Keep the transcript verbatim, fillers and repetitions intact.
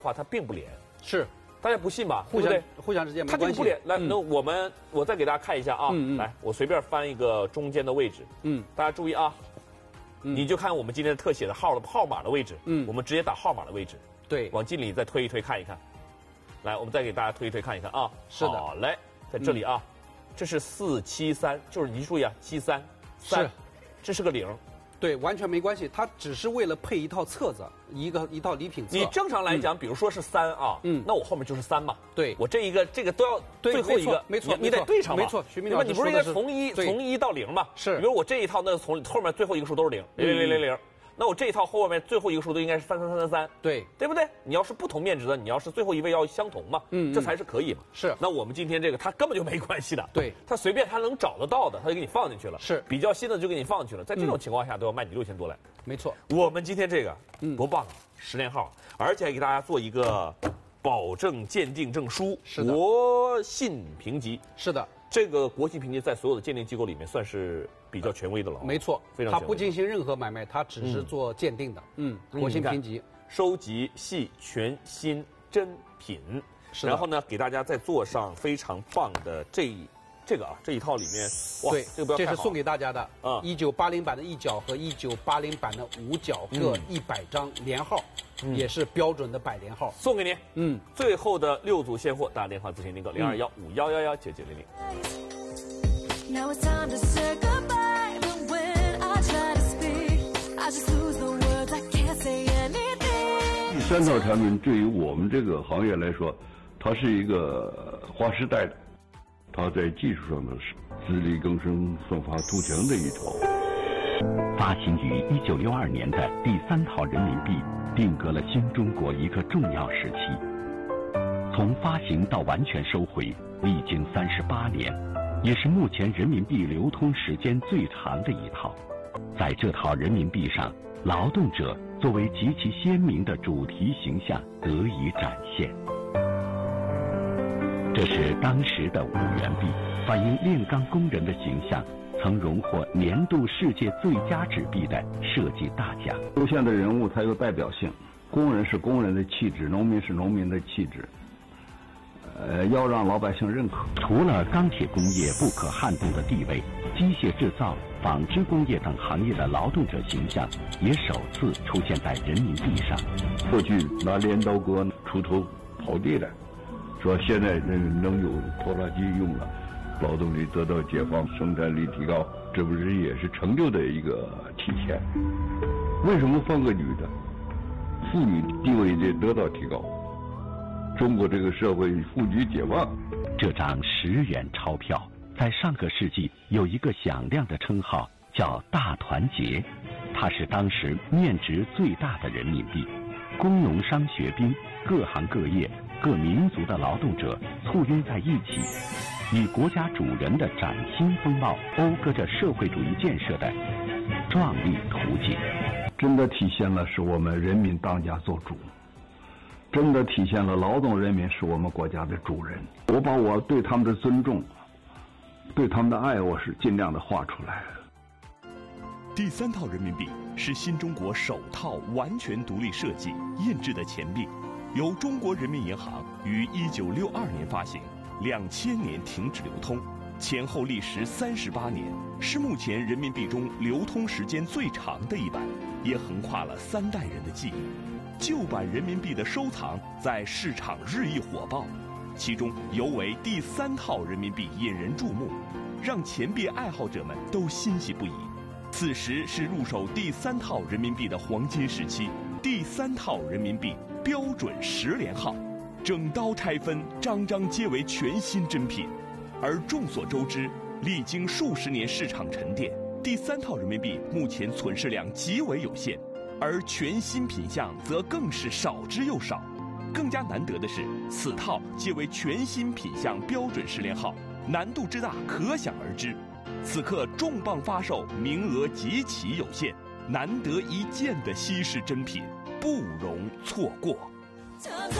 话它并不连， 是。 大家不信吧？ 互相对互相之间没它这个关系。 不连，来， 嗯、 那我们我再给大家看一下啊， 嗯嗯来，我随便翻一个中间的位置， 嗯， 大家注意啊， 嗯、 你就看我们今天特写的号的号码的位置， 嗯， 我们直接打号码的位置， 对， 往近里再推一推看一看，来，我们再给大家推一推看一看啊， 是的， 好嘞，在这里啊，嗯、这是四七三，就是你注意啊，七三三，这是个零。 对，完全没关系，它只是为了配一套册子，一个一套礼品册。 你正常来讲，嗯、比如说是三啊，嗯，那我后面就是三嘛。 对， 我这一个这个都要最后一个， 没错， 你得对上嘛。 没错，徐明老师你不是应该从一从一到零嘛？ 是。 比如我这一套，那从后面最后一个数都是零，零零零零零。那我这一套后面最后一个数都应该是三三三三三， 对， 对不对？你要是不同面值的，你要是最后一位要相同嘛，嗯，这才是可以嘛。 是。 那我们今天这个它根本就没关系的， 对， 它随便它能找得到的，它就给你放进去了。 是。 比较新的就给你放进去了，在这种情况下都要卖你六千多来。 没错。 我们今天这个，嗯，多棒啊！十连号，而且还给大家做一个保证鉴定证书， 是的， 国信评级。 是的。 这个国信评级在所有的鉴定机构里面算是比较权威的了。 没错， 非常。 它不进行任何买卖，它只是做鉴定的。嗯，国信评级， 收集系全新真品。 是。 然后呢，给大家再做上非常棒的这这个啊这一套里面，哇， 对， 这个这是送给大家的啊， 一九八零版的一角和一九八零版的五角各一百张连号。 也是标准的百连号， 送给您。 嗯， 最后的六组现货，打电话咨询订购零二幺五幺幺幺九九零零。 第三套产品对于我们这个行业来说，它是一个划时代的，它在技术上呢是自力更生、奋发图强的一套。 发行于一九六二年的第三套人民币。 定格了新中国一个重要时期，从发行到完全收回，历经三十八年，也是目前人民币流通时间最长的一套。在这套人民币上，劳动者作为极其鲜明的主题形象得以展现。这是当时的五元币，反映炼钢工人的形象。 曾荣获年度世界最佳纸币的设计大奖。 出现的人物它有代表性，工人是工人的气质，农民是农民的气质。呃，要让老百姓认可。 除了钢铁工业不可撼动的地位，机械制造、纺织工业等行业的劳动者形象也首次出现在人民币上。 过去拿镰刀割锄头刨地的，说现在能有拖拉机用了。 劳动力得到解放，生产力提高，这不是也是成就的一个体现？为什么放个女的？妇女地位得得到提高。中国这个社会妇女解放。 这张十元钞票在上个世纪有一个响亮的称号，叫“大团结”，它是当时面值最大的人民币。工农商学兵，各行各业、各民族的劳动者簇拥在一起。 以国家主人的崭新风貌，讴歌着社会主义建设的壮丽图景， 真的体现了是我们人民当家作主，真的体现了劳动人民是我们国家的主人。我把我对他们的尊重、对他们的爱，我是尽量的画出来。 第三套人民币是新中国首套完全独立设计、印制的钱币，由中国人民银行于一九六二年发行。 两千年停止流通，前后历时三十八年，是目前人民币中流通时间最长的一版，也横跨了三代人的记忆。旧版人民币的收藏在市场日益火爆，其中尤为第三套人民币引人注目，让钱币爱好者们都欣喜不已。此时是入手第三套人民币的黄金时期，第三套人民币标准十连号。 整刀拆分，张张皆为全新珍品，而众所周知，历经数十年市场沉淀，第三套人民币目前存世量极为有限，而全新品项则更是少之又少。更加难得的是，此套皆为全新品项标准十连号，难度之大可想而知。此刻重磅发售，名额极其有限，难得一见的稀世珍品，不容错过。